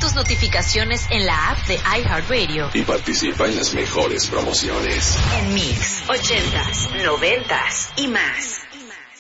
tus notificaciones en la app de iHeartRadio. Y participa en las mejores promociones. En Mix, 80s, 90s y más.